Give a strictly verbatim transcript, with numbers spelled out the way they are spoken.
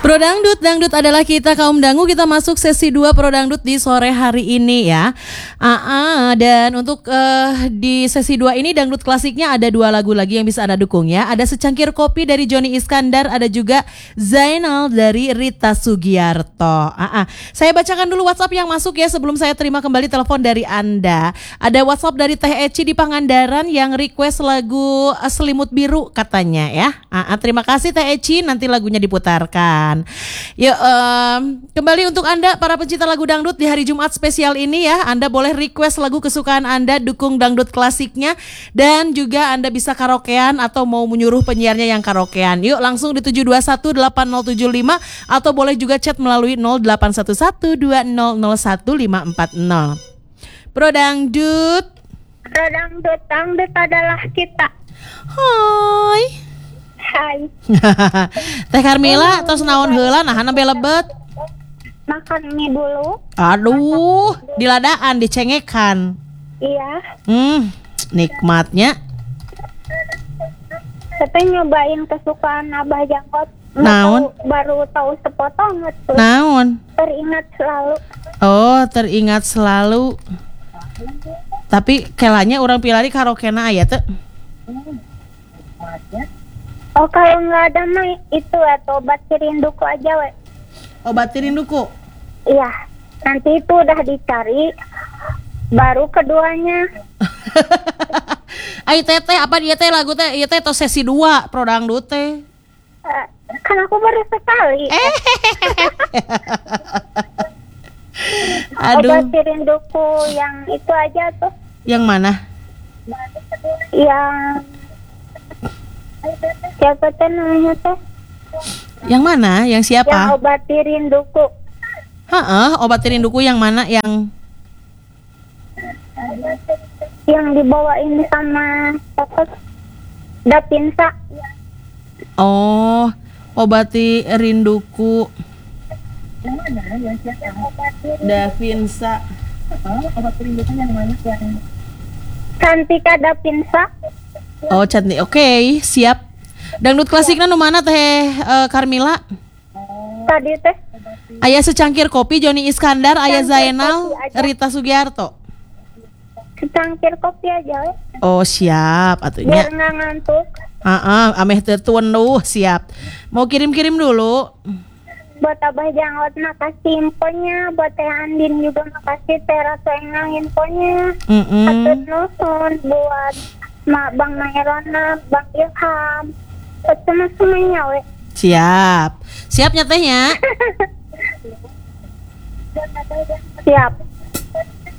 Pro Dangdut, Dangdut adalah kita kaum dangu. Kita masuk sesi dua Pro Dangdut di sore hari ini ya. Uh-uh, dan untuk uh, di sesi dua ini Dangdut klasiknya ada dua lagu lagi yang bisa Anda dukung ya. Ada Secangkir Kopi dari Joni Iskandar, ada juga Zainal dari Rita Sugiarto. Uh-uh. Saya bacakan dulu WhatsApp yang masuk ya sebelum saya terima kembali telepon dari Anda. Ada WhatsApp dari Teh Eci di Pangandaran yang request lagu uh, Selimut Biru katanya ya. Uh-uh, terima kasih Teh Eci, nanti lagunya diputarkan. Ya, um, kembali untuk Anda para pencinta lagu dangdut di hari Jumat spesial ini ya. Anda boleh request lagu kesukaan Anda, dukung dangdut klasiknya, dan juga Anda bisa karaokean atau mau menyuruh penyiarnya yang karaokean. Yuk langsung di tujuh dua satu delapan nol tujuh lima atau boleh juga chat melalui nol delapan satu satu dua nol nol satu lima empat nol. Pro Dangdut, Pro Dangdut, dangdut adalah kita. Hai. Hai. Teh Karmila terus naon heula nah hana belebet. Makan mie dulu. Aduh, diladaan, dicengekan. Iya. Hmm, nikmatnya. Tapi nyobain kesukaan Abah Jangkot. Naon? Tahu, baru tahu sepotong tuh. Naon? Teringat selalu. Oh, teringat selalu. Tapi kelanya orang pilari karaokena aya teh. Oh, kalau nggak ada mah itu atau obat rinduku aja we. Obat rinduku. Iya. Nanti itu udah dicari. Baru keduanya. Ai teh teh apa dia teh lagu teh ieu teh tos sesi dua Pro Dangdut teh. Uh, kan aku baru sekali. Eh. Aduh. Obat rinduku yang itu aja tuh. Yang mana? Yang siapa teh namanya teh? Yang mana? Yang siapa? Yang obat rinduku. Heeh, obat rinduku yang mana? Yang Yang dibawain sama apa? Dapinsa. Oh, obati rinduku. Yang mana? Yang siapa? Yang obat Davinsa. Oh, obat rinduku yang mana? Yang Cantika Dapinsa. Oh, cantik. Oke, okay, siap. Dangdut klasiknya nu mana teh uh, Karmila? Tadi teh Aya Secangkir Kopi Joni Iskandar, aya Zainal, Rita Sugiarto. Secangkir kopi aja we. Oh, siap atunya. Biar nggak ngantuk. Heeh, ameh teu tueuh, siap. Mau kirim-kirim dulu. Buat Abah Jangkot makasih infonya, buat Teh Andin juga makasih Teh Ratu Engang infonya. Mm-mm. Atur nuhun buat Ma, Bang Mairona, Bang Ilham, buat semua-semuanya we. Siap. Siap nyatanya. Siap.